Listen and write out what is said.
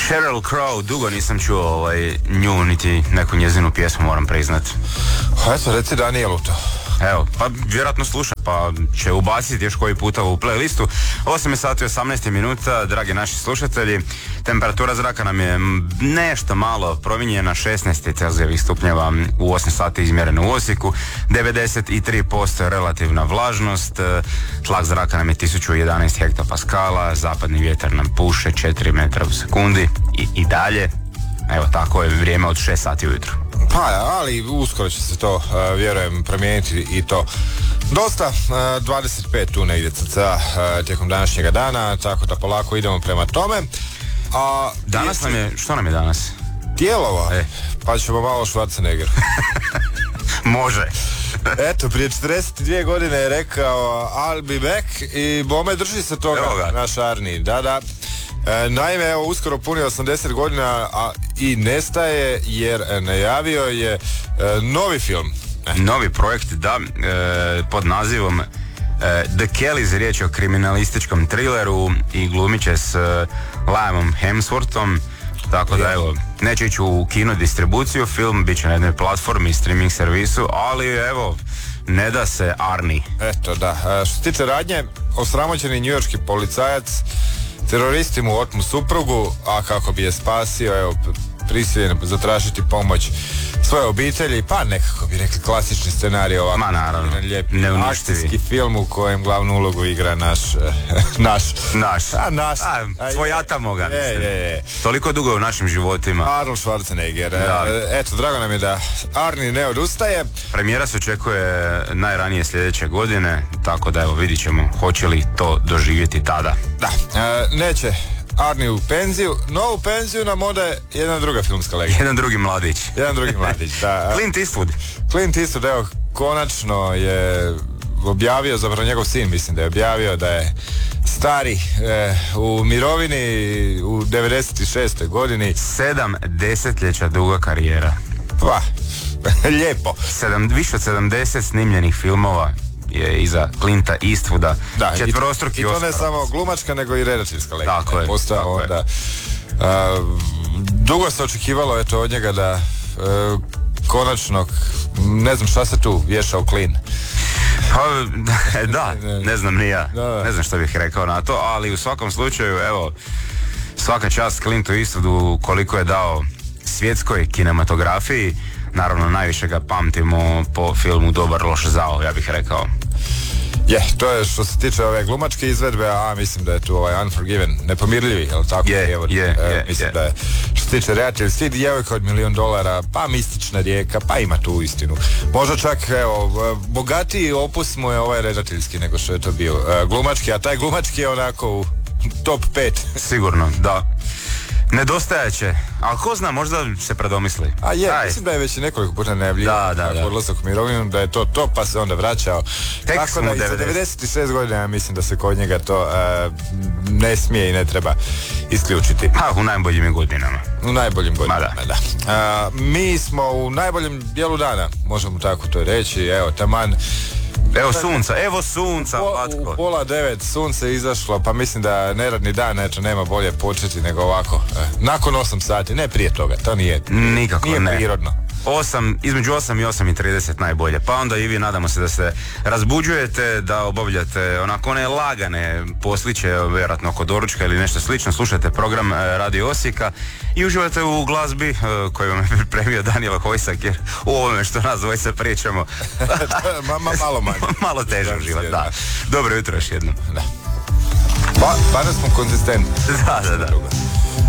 Sheryl Crow, dugo nisam čuo nju, niti neku njezinu pjesmu, moram priznat. Eto, reci Danielu to. Evo, pa vjerojatno sluša, pa će ubaciti još koji puta u playlistu. 8 sati i 18 minuta, dragi naši slušatelji. Temperatura zraka nam je nešto malo promijenjena, 16 Celzijevih stupnjeva u 8 sati izmjereno u Osijeku, 93% relativna vlažnost, tlak zraka nam je 1011 hektopaskala, zapadni vjetar nam puše 4 metra u sekundi i dalje. Evo, tako je vrijeme od 6 sati ujutro. Pa, ali uskoro će se to, vjerujem, promijeniti i to dosta, 25 tu negdje cca tijekom današnjega dana, tako da polako idemo prema tome. A danas nam je, što nam je danas? Dijelova, pa ćemo malo Schwarzenegger. Može. Eto, prije 42 godine je rekao I'll be back i bome drži se toga naš Arni, da. Naime, evo, uskoro puni 80 godina i nestaje jer najavio je novi film. Novi projekt, da, pod nazivom The Kellys, riječ je o kriminalističkom thrilleru i glumit će s Liamom Hemsworthom, tako da evo, neće ići u kino distribuciju, film bit će na jednoj platformi i streaming servisu, ali evo, ne da se Arni. Eto, da. Što se tiče radnje, osramoćeni njujorški policajac teroristi mu otmu suprugu, a kako bi je spasio, evo, prisiljen zatražiti pomoć svoje obitelji, pa nekako bi rekli klasični scenarij ovako. Ma naravno, akcijski film u kojem glavnu ulogu igra naš. Svojatamo ga, toliko dugo je u našim životima. Arnold Schwarzenegger. Eto, drago nam je da Arni ne odustaje. Premijera se očekuje najranije sljedeće godine, tako da evo, vidit ćemo hoće li to doživjeti tada. Da, neće Arni u penziju, no u penziju nam ode jedna druga filmska legenda. Jedan drugi mladić, da. Clint Eastwood, evo, konačno je objavio, zapravo njegov sin mislim da je objavio da je stari u mirovini u 96. godini. 7 desetljeća duga karijera. Pa, lijepo. Više od 70 snimljenih filmova je iza Clinta Eastwooda, četvorostruki Oscar. I to ne samo glumačka, nego i redateljska legenda. Tako je. Dugo se očekivalo eto od njega da konačno, ne znam šta se tu vješa u klin. Da, ne znam ni ja. Ne znam što bih rekao na to, ali u svakom slučaju, evo, svaka čast Clintu Eastwoodu koliko je dao svjetskoj kinematografiji. Naravno, najviše ga pamtimo po filmu Dobar, loš, zao, ja bih rekao. To je što se tiče ove glumačke izvedbe, a mislim da je tu Unforgiven, nepomirljivi, je tako? Mislim da je, što se tiče redateljstva, Djevojka od $1.000.000, pa Mistična rijeka, pa ima tu istinu. Možda čak, evo, bogatiji opus mu je ovaj redateljski nego što je to bio glumački, a taj glumački je onako u top 5. Sigurno, da. Nedostajaće, ali ko zna, možda se predomisli. Mislim da je već nekoliko puta najavljivao odlazak u mirovinu, da je to pa se onda vraćao. Tako da i za 96 godina mislim da se kod njega to ne smije i ne treba isključiti. U najboljim godinama. U najboljim godinama, da. Mi smo u najboljem dijelu dana, možemo tako to reći, evo, taman. Evo sunca, Vlatko. U 8:30 sunce izašlo, pa mislim da neradni dan, eto, nema bolje početi nego ovako. Nakon 8 sati, ne prije toga, to nije prirodno. Između 8 i 8:30 najbolje. Pa onda i vi nadamo se da se razbuđujete, da obavljate onako one lagane posliće, vjerojatno oko doručka ili nešto slično. Slušajte program Radio Osijeka i uživate u glazbi koju vam je pripremio Daniel Hojsak, jer u ovome što nas dvojice pričamo malo manje. Malo teže uživati, da. Dobro jutro još jednom. Pa da smo konzistentni. Da.